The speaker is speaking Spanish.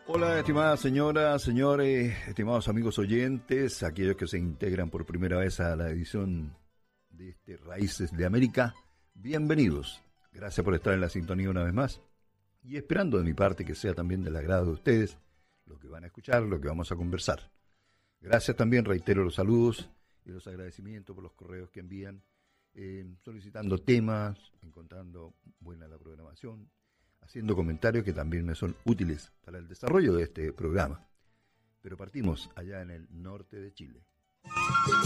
Hola, estimadas señoras, señores, estimados amigos oyentes, aquellos que se integran por primera vez a la edición de Raíces de América, bienvenidos. Gracias por estar en la sintonía una vez más y esperando de mi parte que sea también del agrado de ustedes lo que van a escuchar, lo que vamos a conversar. Gracias también, reitero los saludos y los agradecimientos por los correos que envían, solicitando temas, encontrando buena la programación, haciendo comentarios que también me son útiles para el desarrollo de este programa. Pero partimos allá en el norte de Chile.